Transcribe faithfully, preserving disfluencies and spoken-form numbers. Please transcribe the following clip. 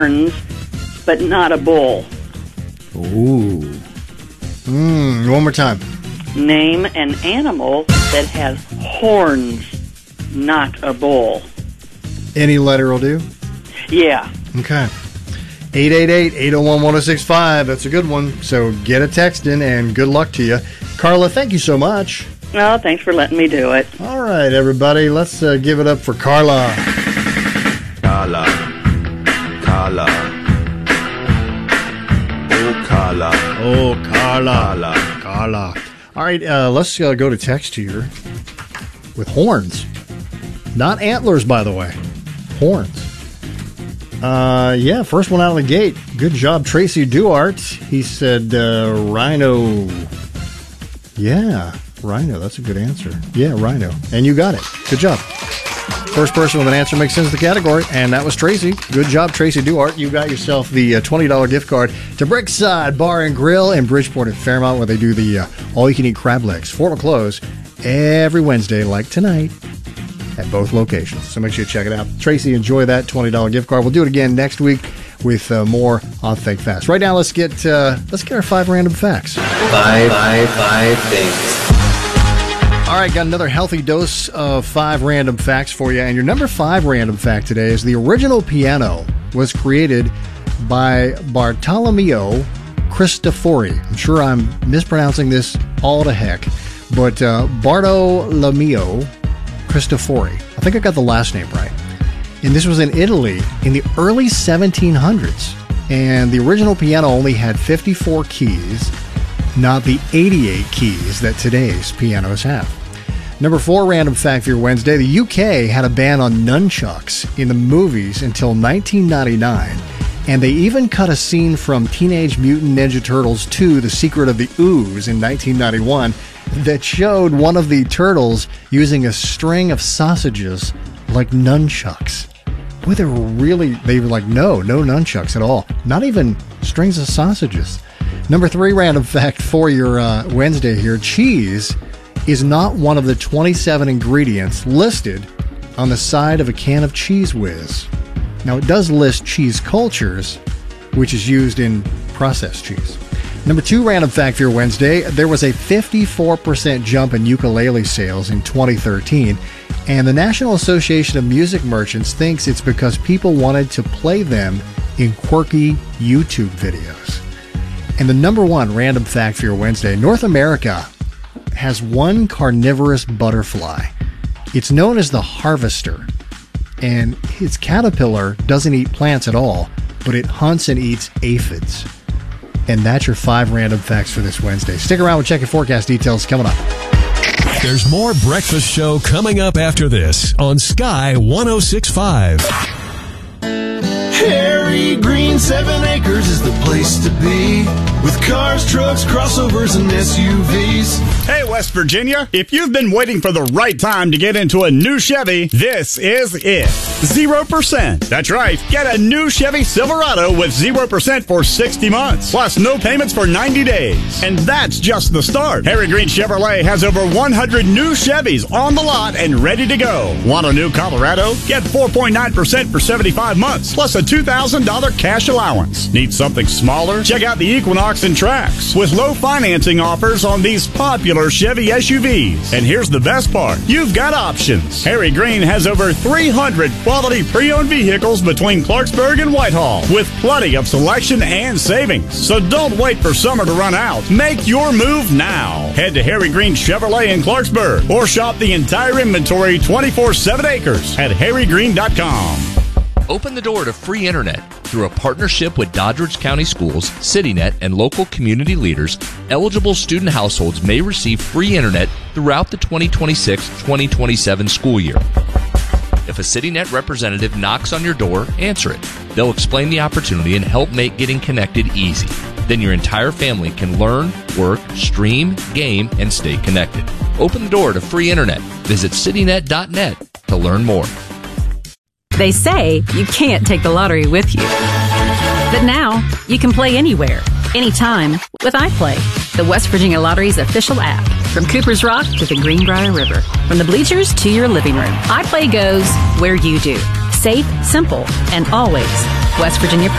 horns, but not a bull. Ooh. Mm, one more time. Name an animal that has horns, not a bull. Any letter will do? Yeah. Okay. eight eight eight, eight oh one, one oh six five. That's a good one. So get a text in, and good luck to you. Carla, thank you so much. Well, thanks for letting me do it. All right, everybody. Let's uh, give it up for Carla. Carla. Carla. Oh, Carla. Oh, Carla. Carla. Carla. All right, uh, let's uh, go to text here with horns. Not antlers, by the way. Horns. Uh, yeah, first one out of the gate. Good job, Tracy Duart. He said uh, rhino. Yeah, rhino. That's a good answer. Yeah, rhino. And you got it. Good job. First person with an answer makes sense of the category, and that was Tracy. Good job, Tracy Duart. You got yourself the uh, twenty dollars gift card to Brickside Bar and Grill in Bridgeport at Fairmont, where they do the uh, all-you-can-eat crab legs. Four will close every Wednesday, like tonight, at both locations. So make sure you check it out. Tracy, enjoy that twenty dollars gift card. We'll do it again next week with uh, more on Think Fast. Right now, let's get uh, let's get our five random facts. Five, five, five things. All right, got another healthy dose of five random facts for you. And your number five random fact today is the original piano was created by Bartolomeo Cristofori. I'm sure I'm mispronouncing this all to heck, but uh, Bartolomeo Cristofori. I think I got the last name right. And this was in Italy in the early seventeen hundreds. And the original piano only had fifty-four keys, not the eighty-eight keys that today's pianos have. Number four random fact for your Wednesday. The U K had a ban on nunchucks in the movies until nineteen ninety-nine. And they even cut a scene from Teenage Mutant Ninja Turtles two, The Secret of the Ooze in nineteen ninety-one that showed one of the turtles using a string of sausages like nunchucks. Boy, they were really, they were like, no, no nunchucks at all. Not even strings of sausages. Number three random fact for your uh, Wednesday here. Cheese is not one of the twenty-seven ingredients listed on the side of a can of Cheese Whiz. Now, it does list cheese cultures, which is used in processed cheese. Number two random fact for your Wednesday. There was a fifty-four percent jump in ukulele sales in twenty thirteen, and the National Association of Music Merchants thinks it's because people wanted to play them in quirky YouTube videos. And the number one random fact for your Wednesday. North America has one carnivorous butterfly. It's known as the harvester, and its caterpillar doesn't eat plants at all, but it hunts and eats aphids. And that's your five random facts for this Wednesday. Stick around, we'll check your forecast details coming up. There's more Breakfast Show coming up after this on Sky one oh six point five. Harry Green, seven acres is the place to be, with cars, trucks, crossovers, and S U Vs. Hey, West Virginia, if you've been waiting for the right time to get into a new Chevy, this is it. Zero percent. That's right. Get a new Chevy Silverado with zero percent for sixty months, plus no payments for ninety days. And that's just the start. Harry Green Chevrolet has over one hundred new Chevys on the lot and ready to go. Want a new Colorado? Get four point nine percent for seventy-five months, plus a two thousand dollars cash allowance. Need something smaller? Check out the Equinox and Trax, with low financing offers on these popular Chevy S U Vs. And here's the best part. You've got options. Harry Green has over three hundred quality pre-owned vehicles between Clarksburg and Whitehall, with plenty of selection and savings. So don't wait for summer to run out. Make your move now. Head to Harry Green Chevrolet in Clarksburg, or shop the entire inventory twenty-four seven acres at harry green dot com. Open the door to free internet. Through a partnership with Doddridge County Schools, CityNet, and local community leaders, eligible student households may receive free internet throughout the twenty twenty-six twenty twenty-seven school year. If a CityNet representative knocks on your door, answer it. They'll explain the opportunity and help make getting connected easy. Then your entire family can learn, work, stream, game, and stay connected. Open the door to free internet. Visit citynet dot net to learn more. They say you can't take the lottery with you. But now, you can play anywhere, anytime, with iPlay, the West Virginia Lottery's official app. From Cooper's Rock to the Greenbrier River, from the bleachers to your living room, iPlay goes where you do. safe, simple, and always West Virginia proud.